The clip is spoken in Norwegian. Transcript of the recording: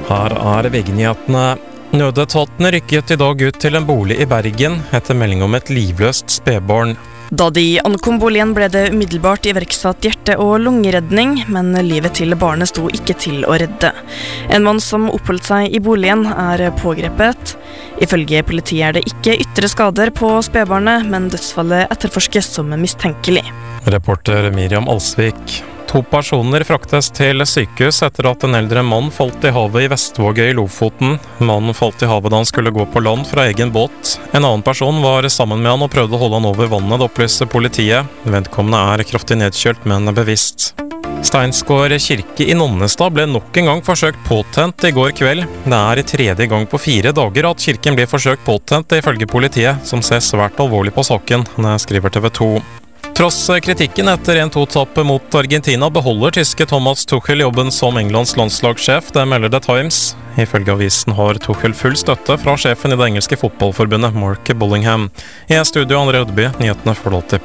Her VG-nyhetene. Nødetatene rykket I dag ut til en bolig I Bergen etter melding om et livløst spedbarn. Da de ankom boligen ble det umiddelbart iverksatt hjerte- og lungeredning, men livet til barnet sto ikke til å redde. En mann som oppholdt seg I boligen pågrepet. Ifølge politiet det ikke ytre skader på spedbarnet, men dødsfallet etterforskes som mistenkelig. Reporter Miriam Alsvik. 2 personer fraktes til sykehus etter at en eldre mann falt I havet I Vestvågøy I Lofoten. Mannen falt I havet da han skulle gå på land fra egen båt. En annen person var sammen med han og prøvde å holde han over vannet, det opplyser politiet. Vedkommende kraftig nedkjølt, men bevisst. Steinsgård kirke I Nonnestad ble nok en gang forsøkt påtent I går kveld. Det I 3. gang på 4 dager at kirken blir forsøkt påtent, ifølge politiet, som ser svært alvorlig på saken, skriver TV 2. Tross kritikken etter 1-2-tappet mot Argentina beholder tyske Thomas Tuchel jobben som Englands landslagssjef, det melder The Times. Ifølge avisen har Tuchel full støtte fra sjefen I det engelske fotballforbundet, Mark Bullingham. I studio Andre Rødby, nyhetene får du alltid